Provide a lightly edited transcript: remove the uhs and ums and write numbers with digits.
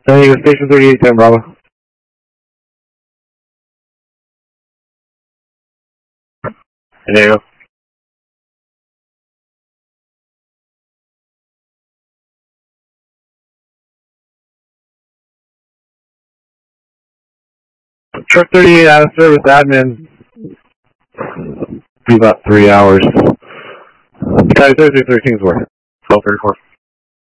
Hey, Station 3810, Bravo. There you go. Truck 38 out of service, admin. Be about 3 hours. Sky 3313's work. 1234.